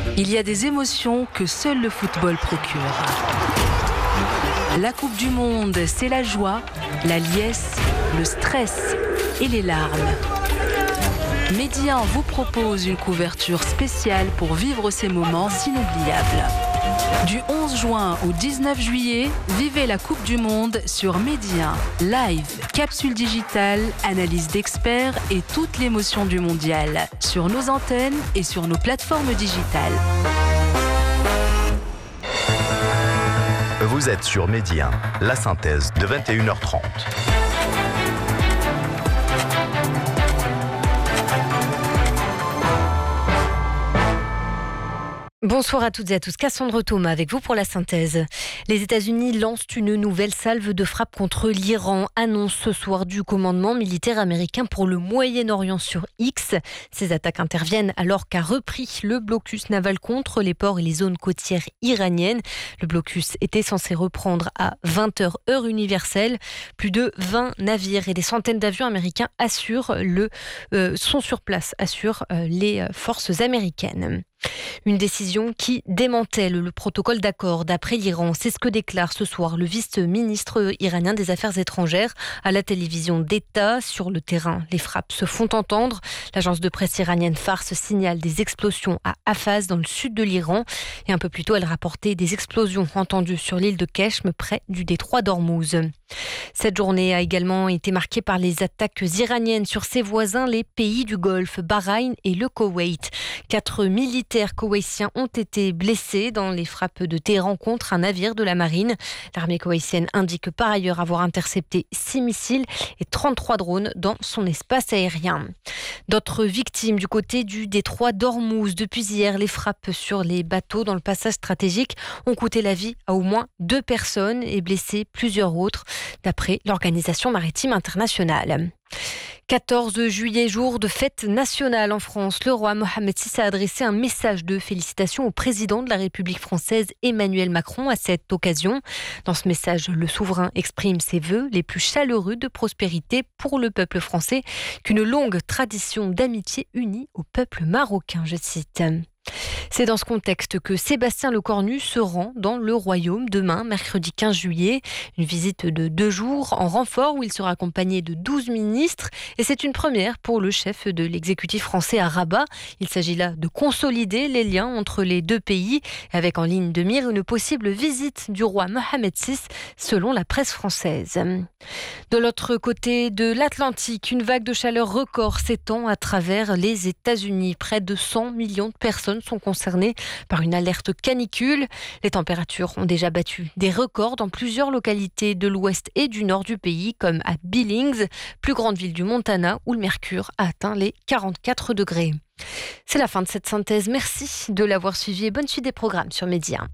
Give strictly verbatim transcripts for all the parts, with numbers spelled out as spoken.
Il y a des émotions que seul le football procure. La Coupe du Monde, c'est la joie, la liesse, le stress et les larmes. Medi un vous propose une couverture spéciale pour vivre ces moments inoubliables. Du onze juin au dix-neuf juillet, vivez la Coupe du Monde sur Medi un. Live, capsule digitale, analyse d'experts et toute l'émotion du mondial sur nos antennes et sur nos plateformes digitales. Vous êtes sur Medi un, la synthèse de vingt et une heures trente. Bonsoir à toutes et à tous, Cassandre Thomas avec vous pour la synthèse. Les États-Unis lancent une nouvelle salve de frappe contre l'Iran, annonce ce soir du commandement militaire américain pour le Moyen-Orient sur X. Ces attaques interviennent alors qu'a repris le blocus naval contre les ports et les zones côtières iraniennes. Le blocus était censé reprendre à vingt heures heure universelle. Plus de vingt navires et des centaines d'avions américains assurent le, euh, sont sur place, assurent euh, les forces américaines. Une décision qui démantèle le protocole d'accord d'après l'Iran. C'est ce que déclare ce soir le vice-ministre iranien des Affaires étrangères à la télévision d'État. Sur le terrain, les frappes se font entendre. L'agence de presse iranienne Fars signale des explosions à Hafaz dans le sud de l'Iran. Et un peu plus tôt, elle rapportait des explosions entendues sur l'île de Keshm près du détroit d'Ormuz. Cette journée a également été marquée par les attaques iraniennes sur ses voisins, les pays du Golfe, Bahreïn et le Koweït. Quatre militaires koweïtiens ont été blessés dans les frappes de Téhéran contre un navire de la marine. L'armée koweïtienne indique par ailleurs avoir intercepté six missiles et trente-trois drones dans son espace aérien. D'autres victimes du côté du détroit d'Ormuz. Depuis hier, les frappes sur les bateaux dans le passage stratégique ont coûté la vie à au moins deux personnes et blessé plusieurs autres, d'après l'Organisation maritime internationale. quatorze juillet, jour de fête nationale en France. Le roi Mohamed six a adressé un message de félicitations au président de la République française Emmanuel Macron à cette occasion. Dans ce message, le souverain exprime ses vœux les plus chaleureux de prospérité pour le peuple français, qu'une longue tradition d'amitié unit au peuple marocain, je cite. C'est dans ce contexte que Sébastien Lecornu se rend dans le Royaume demain, mercredi quinze juillet. Une visite de deux jours en renfort où il sera accompagné de douze ministres. Et c'est une première pour le chef de l'exécutif français à Rabat. Il s'agit là de consolider les liens entre les deux pays, avec en ligne de mire une possible visite du roi Mohamed six, selon la presse française. De l'autre côté de l'Atlantique, une vague de chaleur record s'étend à travers les États-Unis. Près de cent millions de personnes sont concernées par une alerte canicule. Les températures ont déjà battu des records dans plusieurs localités de l'ouest et du nord du pays, comme à Billings, plus grande ville du Montana, où le mercure a atteint les quarante-quatre degrés. C'est la fin de cette synthèse. Merci de l'avoir suivi et bonne suite des programmes sur Medi un.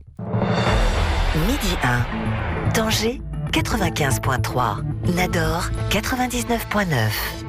Medi un, Tanger quatre-vingt-quinze virgule trois, Nador quatre-vingt-dix-neuf virgule neuf.